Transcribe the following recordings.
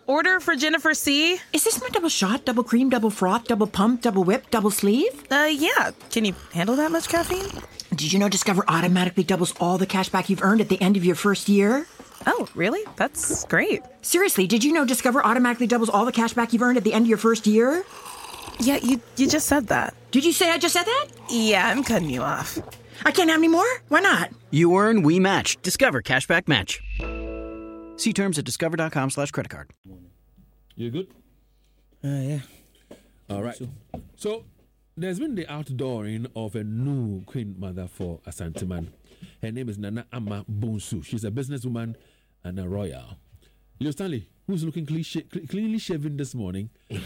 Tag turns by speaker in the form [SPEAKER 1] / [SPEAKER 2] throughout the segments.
[SPEAKER 1] Order for Jennifer C.
[SPEAKER 2] Is this my double shot, double cream, double froth, double pump, double whip, double sleeve?
[SPEAKER 1] Yeah. Can you handle that much caffeine?
[SPEAKER 2] Did you know Discover automatically doubles all the cash back you've earned at the end of your first year?
[SPEAKER 1] Oh, really? That's great.
[SPEAKER 2] Seriously, did you know Discover automatically doubles all the cash back you've earned at the end of your first year?
[SPEAKER 1] Yeah, you just said that.
[SPEAKER 2] Did you say I just said that?
[SPEAKER 1] Yeah, I'm cutting you off.
[SPEAKER 2] I can't have any more? Why not?
[SPEAKER 3] You earn, we match. Discover Cashback Match. See terms at discover.com/creditcard.
[SPEAKER 4] You good?
[SPEAKER 5] Yeah.
[SPEAKER 4] All right. So there's been the outdooring of a new queen mother for Asanteman. Her name is Nana Ama Bonsu. She's a businesswoman and a royal. Leo Stanley, who's looking cleanly shaven this morning,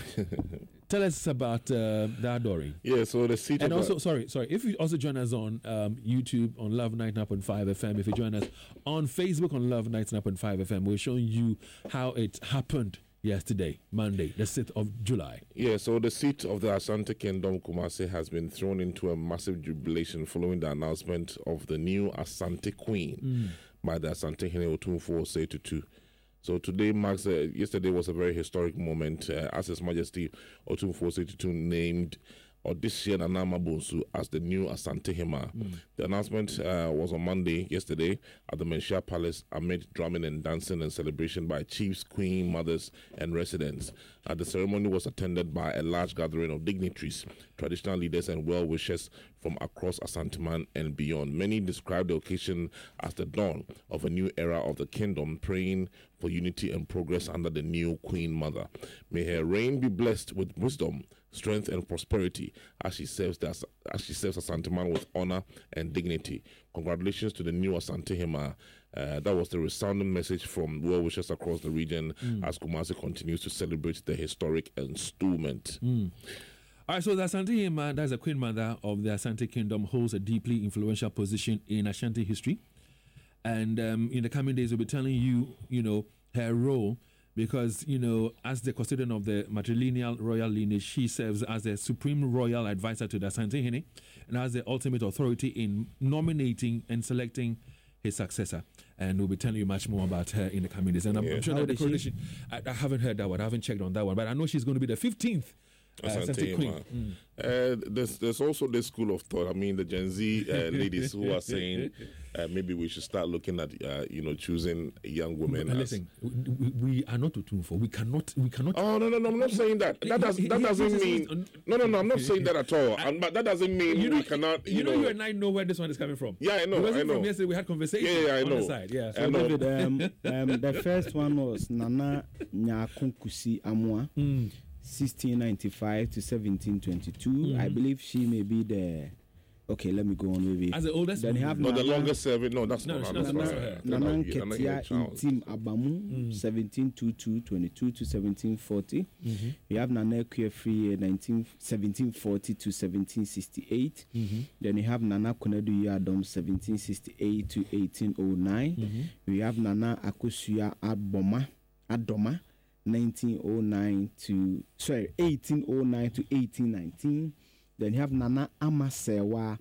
[SPEAKER 4] tell us about the outdooring.
[SPEAKER 6] Yeah, so the seat
[SPEAKER 4] and
[SPEAKER 6] of
[SPEAKER 4] also, sorry, if you also join us on YouTube on Love 99.5 FM, if you join us on Facebook on Love 99.5 FM, we're showing you how it happened yesterday, Monday, the 6th of July.
[SPEAKER 6] Yeah, so the seat of the Asante Kingdom, Kumasi, has been thrown into a massive jubilation following the announcement of the new Asante Queen by the Asante Hene Otumfuo Osei Tutu. So today marks, yesterday was a very historic moment as His Majesty Otumfuo Osei Tutu named Odyssean Nana Ama Bonsu as the new Asante Hema. The announcement was on Monday, yesterday, at the Menchia Palace amid drumming and dancing and celebration by chiefs, queen, mothers, and residents. The ceremony was attended by a large gathering of dignitaries, traditional leaders, and well-wishers from across Asanteman and beyond. Many described the occasion as the dawn of a new era of the kingdom, praying for unity and progress under the new Queen Mother. May her reign be blessed with wisdom, strength, and prosperity as she serves Asanteman with honor and dignity. Congratulations to the new Asante Hema. That was the resounding message from well-wishers across the region as Kumasi continues to celebrate the historic installment.
[SPEAKER 4] All right, so the Asante Hema, that's the Queen Mother of the Asante Kingdom, holds a deeply influential position in Ashanti history. And in the coming days, we'll be telling you, her role, because, as the custodian of the matrilineal royal lineage, she serves as the supreme royal advisor to the Asante Hene and has the ultimate authority in nominating and selecting his successor. And we'll be telling you much more about her in the coming days. And I'm sure that the coronation, I haven't heard that one, I haven't checked on that one, but I know she's going to be the 15th Asante Queen.
[SPEAKER 6] There's also this school of thought. I mean, the Gen Z ladies who are saying maybe we should start looking at choosing young women.
[SPEAKER 4] Listen, we are not Otumfuo. We cannot.
[SPEAKER 6] Oh no! I'm not saying that. That doesn't mean. No. I'm not saying that at all. But that doesn't mean we cannot. You
[SPEAKER 4] and I know where this one is coming from.
[SPEAKER 6] Yeah, I know.
[SPEAKER 4] From yesterday we had conversation.
[SPEAKER 6] Yeah, I know.
[SPEAKER 4] On the side. Yeah.
[SPEAKER 5] So David, the first one was Nana Nyakunkusi Amwa. 1695 to 1722. I believe she may be the. Okay, let me go on maybe.
[SPEAKER 4] As the oldest,
[SPEAKER 5] then have
[SPEAKER 6] the longest serving. No, that's not her.
[SPEAKER 5] Nana Nketia Intim Abamu, 1722 22 to 1740. We have Nana Kuefri 1740 to 1768. Then we have Nana Konedu Yadom 1768 to 1809. We have Nana Akosuya Adoma 1809 to 1819. Then you have Nana Amasewa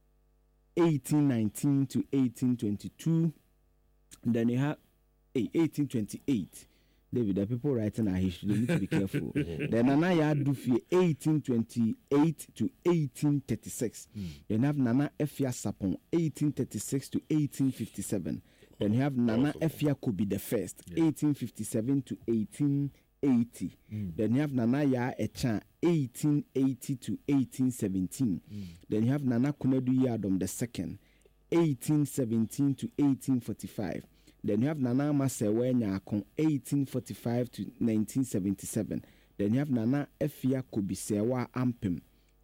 [SPEAKER 5] 1819 to 1822. Then you have 1828. David, the people writing our history, they need to be careful. Then Nana Yadufi 1828 to 1836. Then you have Nana Efia Sapon 1836 to 1857. Then you have Nana Efia Kobi the First, 1857 to 1880. Then you have Nana Ya Echan, 1880 to 1817. Then you have Nana Kunedu Yadom the Second, 1817 to 1845. Then you have Nana Masewe Nyakon, 1845 to 1977. Then you have Nana Efia Kobi Sewa Ampem,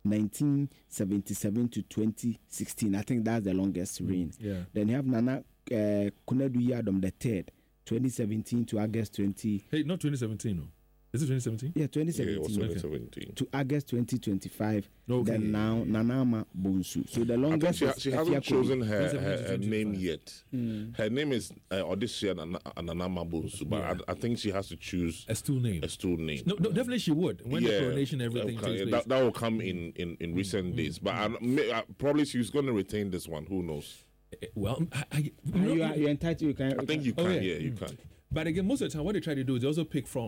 [SPEAKER 5] 1977 to 2016. I think that's the longest reign. Then you have Nana Kunedu Yadom the Third, 2017 to August 20.
[SPEAKER 4] Hey, not 2017, no. Is it 2017?
[SPEAKER 5] Yeah, 2017.
[SPEAKER 6] Yeah, it was 2017.
[SPEAKER 5] To August 2025.
[SPEAKER 4] Okay.
[SPEAKER 5] Then now Nana Ama Bonsu. So the longest.
[SPEAKER 6] I think she hasn't chosen her name yet. Her name is Odyssean Nana Ama Bonsu, but I think she has to choose
[SPEAKER 4] a stool name.
[SPEAKER 6] No,
[SPEAKER 4] definitely she would. When the coronation, everything takes place.
[SPEAKER 6] That will come in recent days. But probably she's going to retain this one. Who knows?
[SPEAKER 5] Well, you're entitled. You can.
[SPEAKER 6] I think you can. Yeah, you can.
[SPEAKER 4] But again, most of the time, what they try to do is they also pick from